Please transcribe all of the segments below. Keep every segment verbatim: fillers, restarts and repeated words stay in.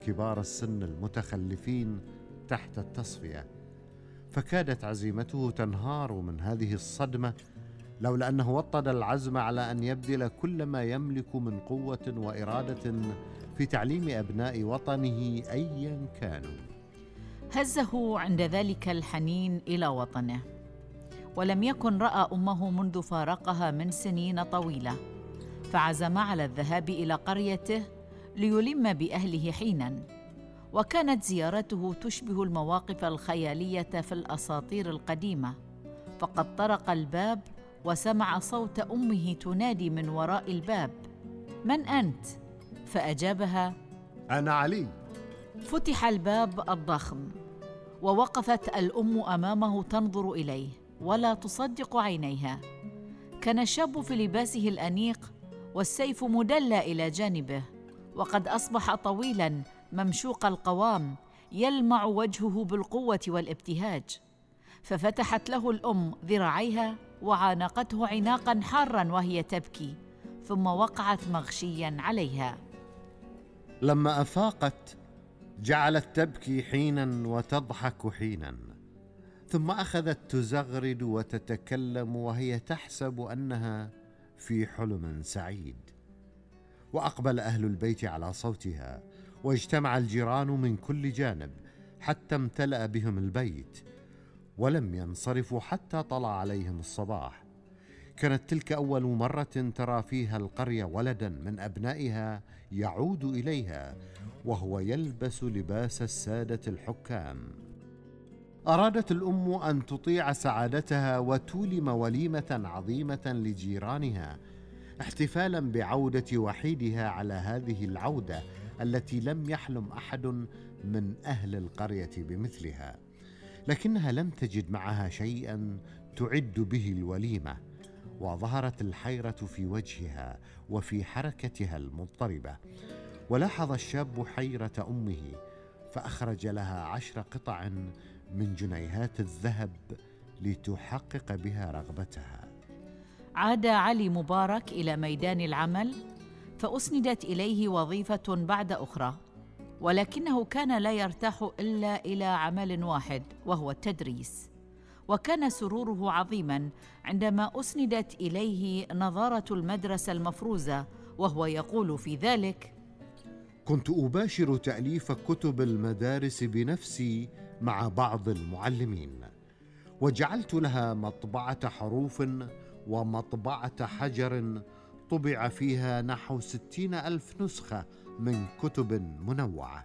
كبار السن المتخلفين تحت التصفية، فكادت عزيمته تنهار من هذه الصدمة لولا أنه وطد العزم على أن يبذل كل ما يملك من قوة وإرادة في تعليم أبناء وطنه أيا كانوا. هزه عند ذلك الحنين إلى وطنه، ولم يكن رأى أمه منذ فارقها من سنين طويلة، فعزم على الذهاب إلى قريته ليلم بأهله حيناً. وكانت زيارته تشبه المواقف الخيالية في الأساطير القديمة، فقد طرق الباب وسمع صوت أمه تنادي من وراء الباب: من أنت؟ فأجابها: أنا علي. فتح الباب الضخم، ووقفت الأم أمامه تنظر إليه ولا تصدق عينيها. كان الشاب في لباسه الأنيق والسيف مدلى إلى جانبه، وقد أصبح طويلاً ممشوق القوام يلمع وجهه بالقوة والابتهاج. ففتحت له الأم ذراعيها وعانقته عناقاً حاراً وهي تبكي، ثم وقعت مغشياً عليها. لما أفاقت جعلت تبكي حيناً وتضحك حيناً، ثم أخذت تزغرد وتتكلم وهي تحسب أنها في حلم سعيد. وأقبل أهل البيت على صوتها، واجتمع الجيران من كل جانب حتى امتلأ بهم البيت، ولم ينصرفوا حتى طلع عليهم الصباح. كانت تلك أول مرة ترى فيها القرية ولدا من أبنائها يعود إليها وهو يلبس لباس السادة الحكام. أرادت الأم أن تطيع سعادتها وتولم وليمة عظيمة لجيرانها احتفالا بعودة وحيدها على هذه العودة التي لم يحلم أحد من أهل القرية بمثلها، لكنها لم تجد معها شيئا تعد به الوليمة، وظهرت الحيرة في وجهها وفي حركتها المضطربة. ولاحظ الشاب حيرة أمه، فأخرج لها عشر قطع من جنيهات الذهب لتحقق بها رغبتها. عاد علي مبارك إلى ميدان العمل، فأسندت إليه وظيفة بعد أخرى، ولكنه كان لا يرتاح إلا إلى عمل واحد وهو التدريس. وكان سروره عظيماً عندما أسندت إليه نظارة المدرسة المفروزة، وهو يقول في ذلك: كنت أباشر تأليف كتب المدارس بنفسي مع بعض المعلمين، وجعلت لها مطبعة حروف ومطبعة حجر طبع فيها نحو ستين ألف نسخة من كتب منوعة.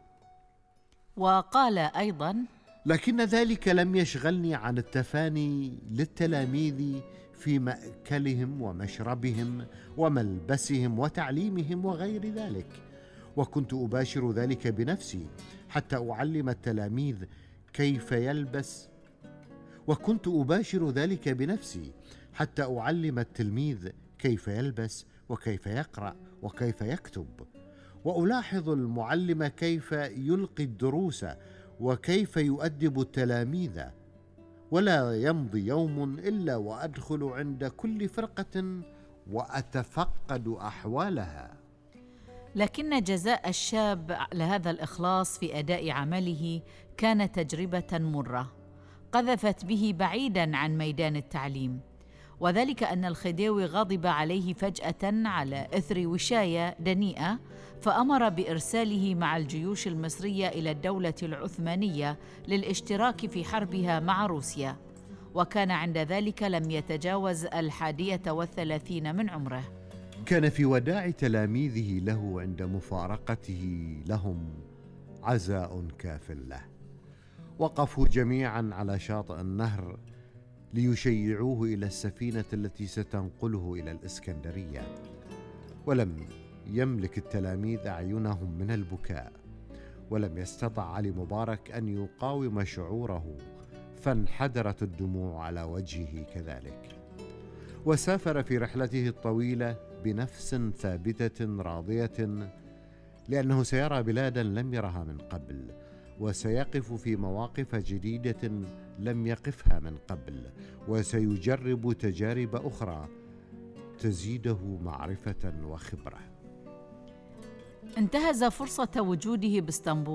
وقال أيضاً: لكن ذلك لم يشغلني عن التفاني للتلاميذ في مأكلهم ومشربهم وملبسهم وتعليمهم وغير ذلك، وكنت أباشر ذلك بنفسي حتى أعلم التلاميذ كيف يلبس وكنت أباشر ذلك بنفسي حتى أعلم التلميذ كيف يلبس وكيف يقرأ وكيف يكتب، وألاحظ المعلم كيف يلقي الدروس وكيف يؤدب التلاميذ، ولا يمضي يوم إلا وأدخل عند كل فرقة وأتفقد أحوالها. لكن جزاء الشاب على هذا الإخلاص في أداء عمله كان تجربة مرة قذفت به بعيداً عن ميدان التعليم، وذلك أن الخديوي غضب عليه فجأة على إثر وشاية دنيئة، فأمر بإرساله مع الجيوش المصرية إلى الدولة العثمانية للاشتراك في حربها مع روسيا، وكان عند ذلك لم يتجاوز الحادية والثلاثين من عمره. كان في وداع تلاميذه له عند مفارقته لهم عزاء كاف له. وقفوا جميعا على شاطئ النهر ليشيعوه إلى السفينة التي ستنقله إلى الإسكندرية، ولم يملك التلاميذ أعينهم من البكاء، ولم يستطع علي مبارك أن يقاوم شعوره، فانحدرت الدموع على وجهه كذلك. وسافر في رحلته الطويلة بنفس ثابتة راضية، لأنه سيرى بلادا لم يرها من قبل، وسيقف في مواقف جديدة لم يقفها من قبل، وسيجرب تجارب أخرى تزيده معرفة وخبرة. انتهز فرصة وجوده باسطنبول